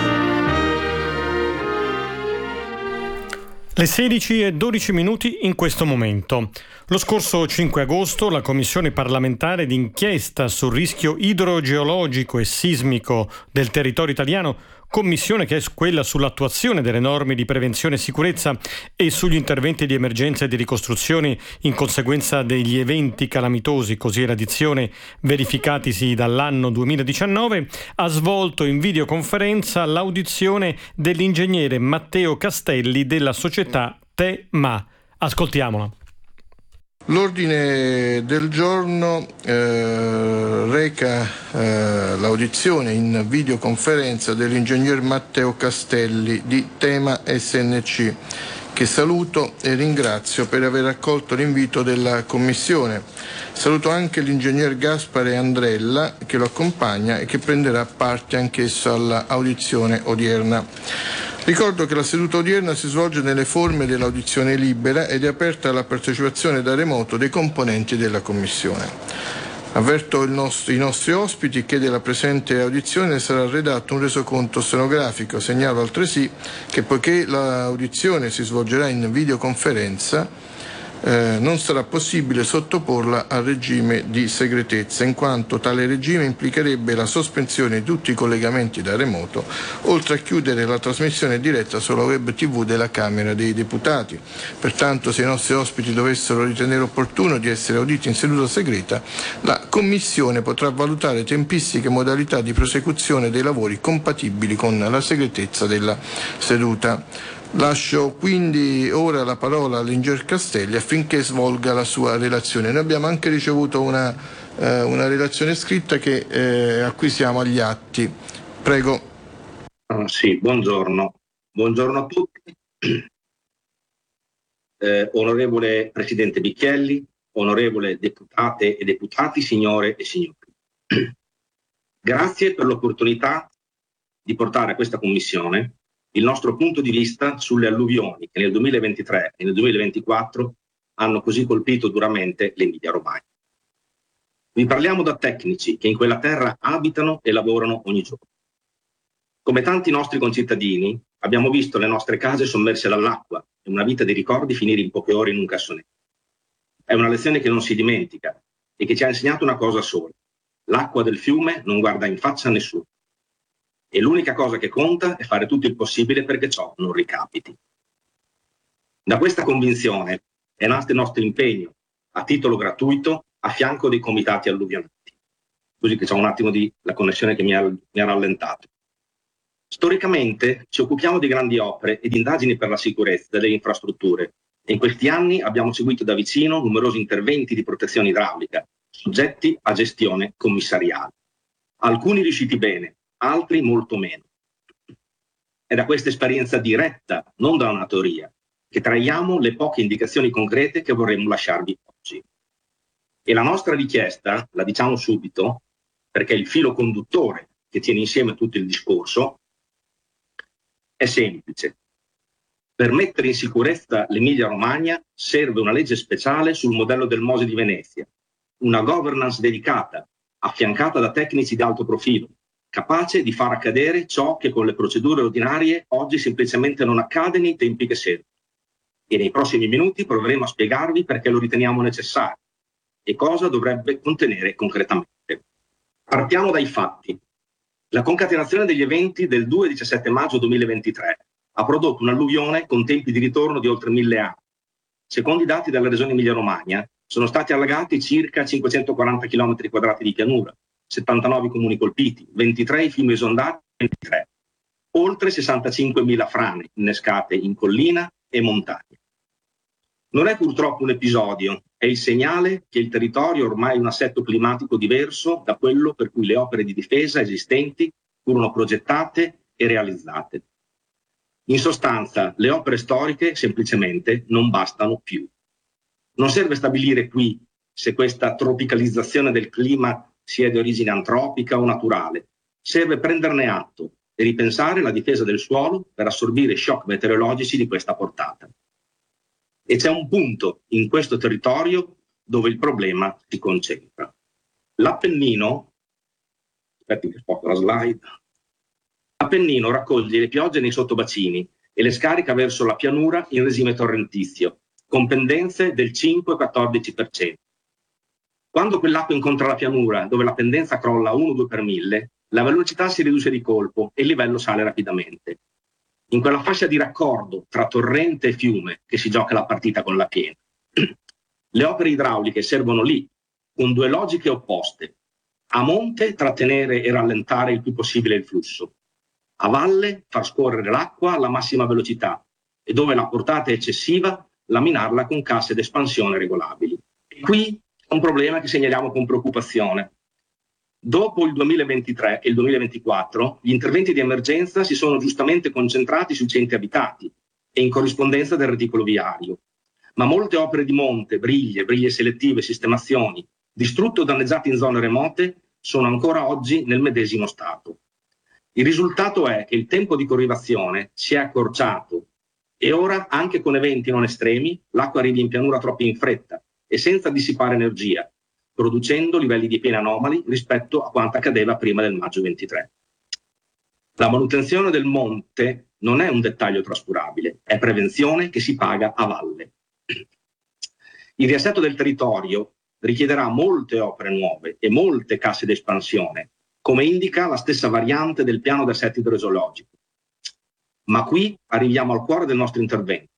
H: Le 16:12 in questo momento. Lo scorso 5 agosto la Commissione parlamentare d'inchiesta sul rischio idrogeologico e sismico del territorio italiano, commissione che è quella sull'attuazione delle norme di prevenzione e sicurezza e sugli interventi di emergenza e di ricostruzione in conseguenza degli eventi calamitosi, così era dizione, verificatisi dall'anno 2019, ha svolto in videoconferenza l'audizione dell'ingegnere Matteo Castelli della società Te.Ma. Ascoltiamola.
I: L'ordine del giorno reca l'audizione in videoconferenza dell'ingegner Matteo Castelli di Te.Ma SNC, che saluto e ringrazio per aver accolto l'invito della Commissione. Saluto anche l'ingegner Gaspare Andrella che lo accompagna e che prenderà parte anch'esso all'audizione odierna. Ricordo che la seduta odierna si svolge nelle forme dell'audizione libera ed è aperta alla partecipazione da remoto dei componenti della Commissione. Avverto i nostri ospiti che della presente audizione sarà redatto un resoconto stenografico. Segnalo altresì che poiché l'audizione si svolgerà in videoconferenza, non sarà possibile sottoporla al regime di segretezza, in quanto tale regime implicherebbe la sospensione di tutti i collegamenti da remoto, oltre a chiudere la trasmissione diretta sulla web TV della Camera dei Deputati. Pertanto, se i nostri ospiti dovessero ritenere opportuno di essere auditi in seduta segreta, la Commissione potrà valutare tempistiche e modalità di prosecuzione dei lavori compatibili con la segretezza della seduta. Lascio quindi ora la parola all'ingegner Castelli affinché svolga la sua relazione. Noi abbiamo anche ricevuto una una relazione scritta che acquisiamo agli atti. Prego.
J: Sì, buongiorno. Buongiorno a tutti. Onorevole Presidente Bicchielli, onorevole deputate e deputati, signore e signori. Grazie per l'opportunità di portare a questa Commissione il nostro punto di vista sulle alluvioni che nel 2023 e nel 2024 hanno così colpito duramente l'Emilia-Romagna. Vi parliamo da tecnici che in quella terra abitano e lavorano ogni giorno. Come tanti nostri concittadini, abbiamo visto le nostre case sommerse dall'acqua e una vita di ricordi finire in poche ore in un cassonetto. È una lezione che non si dimentica e che ci ha insegnato una cosa sola: l'acqua del fiume non guarda in faccia a nessuno. E l'unica cosa che conta è fare tutto il possibile perché ciò non ricapiti. Da questa convinzione è nato il nostro impegno a titolo gratuito a fianco dei comitati alluvionati. Così che c'è un attimo di la connessione che mi ha rallentato. Storicamente ci occupiamo di grandi opere e di indagini per la sicurezza delle infrastrutture e in questi anni abbiamo seguito da vicino numerosi interventi di protezione idraulica soggetti a gestione commissariale. Alcuni riusciti bene, altri molto meno. È da questa esperienza diretta, non da una teoria, che traiamo le poche indicazioni concrete che vorremmo lasciarvi oggi. E la nostra richiesta, la diciamo subito, perché è il filo conduttore che tiene insieme tutto il discorso, è semplice. Per mettere in sicurezza l'Emilia-Romagna serve una legge speciale sul modello del Mose di Venezia, una governance dedicata, affiancata da tecnici di alto profilo, capace di far accadere ciò che con le procedure ordinarie oggi semplicemente non accade nei tempi che servono. E nei prossimi minuti proveremo a spiegarvi perché lo riteniamo necessario e cosa dovrebbe contenere concretamente. Partiamo dai fatti. La concatenazione degli eventi del 2 e 17 maggio 2023 ha prodotto un'alluvione con tempi di ritorno di oltre 1000 anni. Secondo i dati della regione Emilia-Romagna, sono stati allagati circa 540 km² di pianura, 79 comuni colpiti, 23 fiumi esondati, 23, oltre 65.000 frane innescate in collina e montagna. Non è purtroppo un episodio, è il segnale che il territorio è ormai un assetto climatico diverso da quello per cui le opere di difesa esistenti furono progettate e realizzate. In sostanza, le opere storiche semplicemente non bastano più. Non serve stabilire qui se questa tropicalizzazione del clima sia di origine antropica o naturale. Serve prenderne atto e ripensare la difesa del suolo per assorbire shock meteorologici di questa portata. E c'è un punto in questo territorio dove il problema si concentra. L'Appennino, aspetti che sposto la slide, l'Appennino raccoglie le piogge nei sottobacini e le scarica verso la pianura in regime torrentizio, con pendenze del 5-14%. Quando quell'acqua incontra la pianura, dove la pendenza crolla 1-2 per 1000, la velocità si riduce di colpo e il livello sale rapidamente. In quella fascia di raccordo tra torrente e fiume che si gioca la partita con la piena. Le opere idrauliche servono lì, con due logiche opposte. A monte trattenere e rallentare il più possibile il flusso. A valle far scorrere l'acqua alla massima velocità e dove la portata è eccessiva laminarla con casse d'espansione regolabili. Qui è un problema che segnaliamo con preoccupazione. Dopo il 2023 e il 2024, gli interventi di emergenza si sono giustamente concentrati sui centri abitati e in corrispondenza del reticolo viario. Ma molte opere di monte, briglie selettive, sistemazioni, distrutte o danneggiate in zone remote, sono ancora oggi nel medesimo stato. Il risultato è che il tempo di corrivazione si è accorciato e ora, anche con eventi non estremi, l'acqua arriva in pianura troppo in fretta e senza dissipare energia, producendo livelli di piena anomali rispetto a quanto accadeva prima del maggio 23. La manutenzione del monte non è un dettaglio trascurabile, è prevenzione che si paga a valle. Il riassetto del territorio richiederà molte opere nuove e molte casse d'espansione, come indica la stessa variante del piano di assetto idrogeologico. Ma qui arriviamo al cuore del nostro intervento.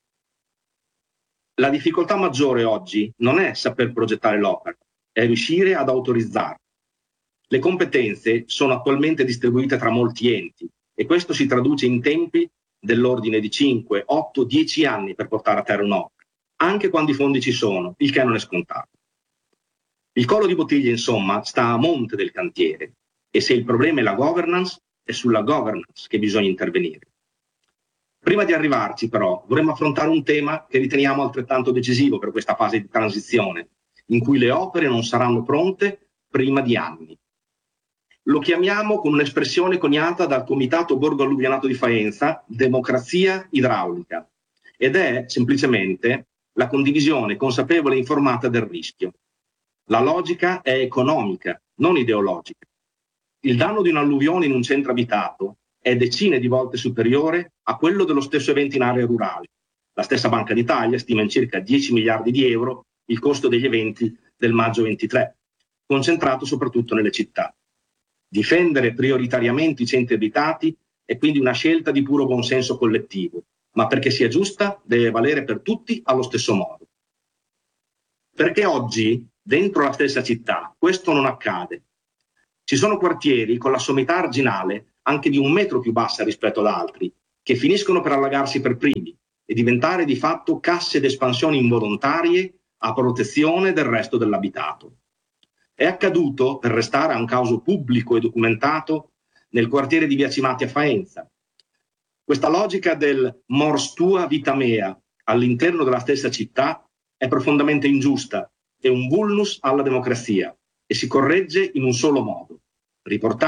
J: La difficoltà maggiore oggi non è saper progettare l'opera, è riuscire ad autorizzarla. Le competenze sono attualmente distribuite tra molti enti e questo si traduce in tempi dell'ordine di 5, 8, 10 anni per portare a terra un'opera, anche quando i fondi ci sono, il che non è scontato. Il collo di bottiglia, insomma, sta a monte del cantiere e se il problema è la governance, è sulla governance che bisogna intervenire. Prima di arrivarci, però, vorremmo affrontare un tema che riteniamo altrettanto decisivo per questa fase di transizione, in cui le opere non saranno pronte prima di anni. Lo chiamiamo con un'espressione coniata dal Comitato Borgo Alluvionato di Faenza, democrazia idraulica, ed è semplicemente la condivisione consapevole e informata del rischio. La logica è economica, non ideologica. Il danno di un'alluvione in un centro abitato è decine di volte superiore a quello dello stesso evento in aree rurali. La stessa Banca d'Italia stima in circa 10 miliardi di euro il costo degli eventi del maggio 23, concentrato soprattutto nelle città. Difendere prioritariamente i centri abitati è quindi una scelta di puro buonsenso collettivo, ma perché sia giusta deve valere per tutti allo stesso modo. Perché oggi, dentro la stessa città, questo non accade. Ci sono quartieri con la sommità arginale anche di 1 metro più bassa rispetto ad altri, che finiscono per allagarsi per primi e diventare di fatto casse d'espansione involontarie a protezione del resto dell'abitato. È accaduto, per restare a un caso pubblico e documentato, nel quartiere di Via Cimati a Faenza. Questa logica del mors tua vita mea all'interno della stessa città è profondamente ingiusta, è un vulnus alla democrazia e si corregge in un solo modo: riportare